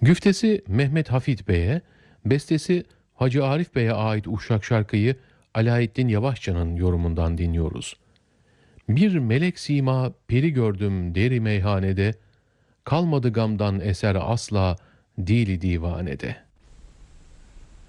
Güftesi Mehmet Hafit Bey'e, bestesi Hacı Arif Bey'e ait Uşak şarkıyı Alaeddin Yavaşça'nın yorumundan dinliyoruz. Bir melek sima peri gördüm deri meyhanede, kalmadı gamdan eser asla dili divanede.